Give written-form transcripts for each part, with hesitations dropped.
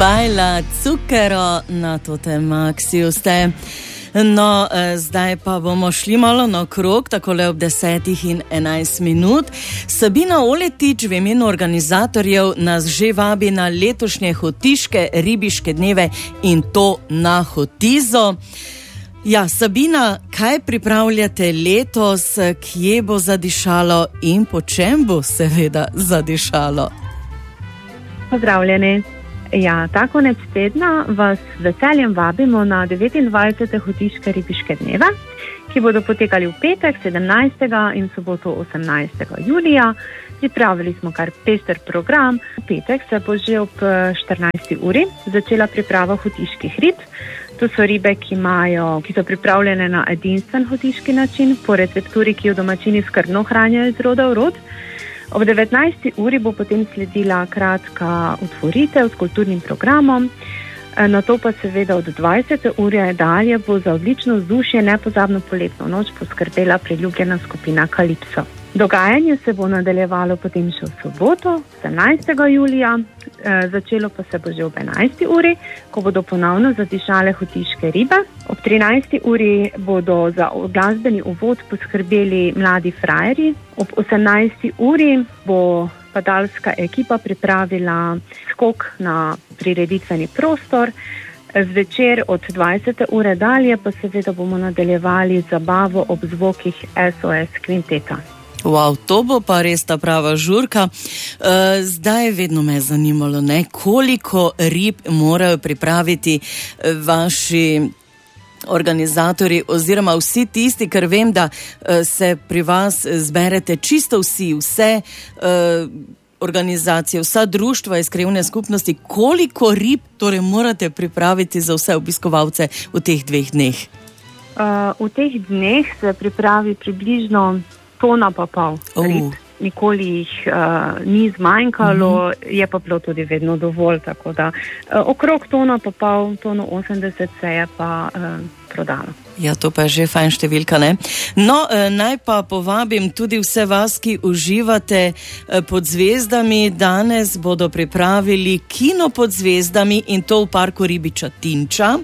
Bajla Zucchero na totem Maxiju ste. No, zdaj pa bomo šli malo na krog, takole ob 10:11. Sabina Oletič v imenu organizatorjev nas že vabi na letošnje Hotiške ribiške dneve in to na Hotizo. Ja, Sabina, kaj pripravljate letos, kje bo zadišalo in po čem bo seveda zadišalo? Pozdravljeni. Ja, ta konec tedna vas z veseljem vabimo na 29. Hotiške ribiške dneve, ki bodo potekali v petek 17. in soboto 18. julija. Pripravili smo kar pester program. V petek se bo že ob 14. uri začela priprava hotiških rib. To so ribe, ki so pripravljene na edinstven hotiški način, po recepturi, ki jo domačini skrbno hranijo iz roda v rod. Ob 19. uri bo potem sledila kratka otvoritev s kulturnim programom, nato pa seveda od 20. ure dalje bo za odlično vzdušje nepozabno poletno noč poskrbela priljubljena skupina Kalipso. Dogajanje se bo nadaljevalo potem še v soboto, 17. julija, začelo pa se bo že ob 11. uri, ko bodo ponovno zadišale hotiške ribe. Ob 13. uri bodo za glasbeni uvod poskrbeli mladi frajerji. Ob 18. uri bo padalska ekipa pripravila skok na prireditveni prostor. Zvečer od 20. ure dalje pa seveda bomo nadaljevali zabavo ob zvokih SOS kvinteta. Wow, to bo pa res ta prava žurka. Zdaj vedno me je zanimalo, koliko rib morajo pripraviti vaši organizatorji oziroma vsi tisti, ker vem, da se pri vas zberete čisto vse organizacije, vsa društva iz krajevne skupnosti. Koliko rib torej morate pripraviti za vse obiskovalce v teh 2 dneh? V teh dneh se pripravi približno 1,5 tone rib. Nikoli jih ni zmanjkalo, je pa bilo tudi vedno dovolj, tako da okrog 1,5 tone, 1,80 se je pa prodalo. Ja, to pa je že fajn številka, ne? No, naj pa povabim tudi vse vas, ki uživate pod zvezdami. Danes bodo pripravili kino pod zvezdami in to v parku Ribiča Tinča.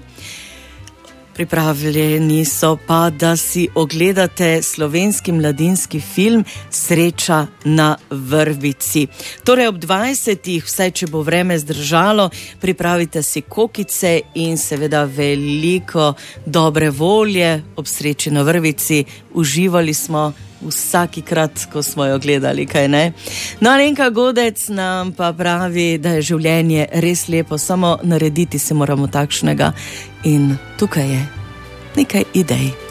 Pripravljeni so pa, da si ogledate slovenski mladinski film Sreča na vrvici. Torej ob 20. vsaj, če bo vreme zdržalo, pripravite si kokice in seveda veliko dobre volje ob Sreči na vrvici. Uživali smo vsakikrat, ko smo jo gledali, kaj ne? No, Alenka Godec nam pa pravi, da je življenje res lepo, samo narediti se moramo takšnega in tukaj je nekaj idej.